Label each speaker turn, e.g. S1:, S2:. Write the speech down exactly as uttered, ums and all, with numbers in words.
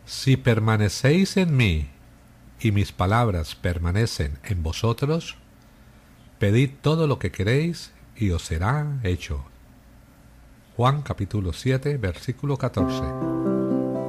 S1: Si permanecéis en mí, y mis palabras permanecen en vosotros, pedid todo lo que queréis, y os será hecho. Juan capítulo siete, versículo catorce.